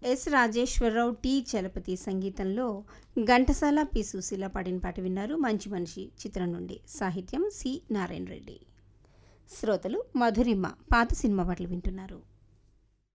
Yes Rajeswara Rao, T Chalapathi సంగీతంలో Ghantasala, P Susheela పాడిన పాట విన్నారు. మంచి మనిషి చిత్రం నుండి. సాహిత్యం సి నారాయణ రెడ్డి. శ్రోతలు మధురిమ పాత సినిమా పాటలు వింటున్నారు.